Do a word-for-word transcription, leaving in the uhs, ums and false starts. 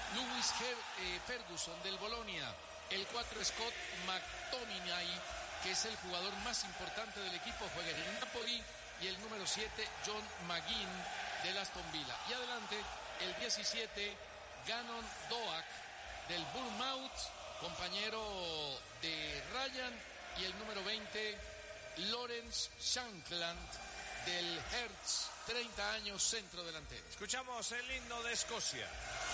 Lewis eh, Ferguson del Bolonia. El cuatro, Scott McTominay, que es el jugador más importante del equipo, juega en el Napoli. Y el número siete, John McGinn del Aston Villa. Y adelante, el diecisiete, Gannon Doak del Bournemouth, compañero de Ryan. Y el número veinte, Lawrence Shankland del Hearts, treinta años, centro delantero. Escuchamos el himno de Escocia.